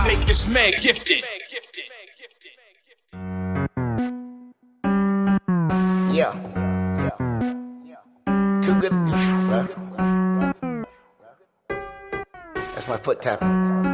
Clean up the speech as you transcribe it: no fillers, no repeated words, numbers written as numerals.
Make this man gifted. Yeah. Too good, bro. That's my foot tapping.